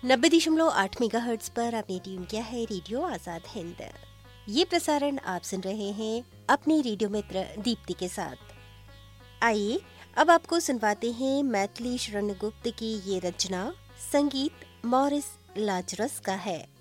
90.8 megahertz पर आपने tune किया है रेडियो आजाद हिंद। ये प्रसारण आप सुन रहे हैं अपनी रेडियो मित्र दीप्ति के साथ। आइए अब आपको सुनवाते हैं मैथिली शरण गुप्त की ये रचना, संगीत मॉरिस लाजरस का है।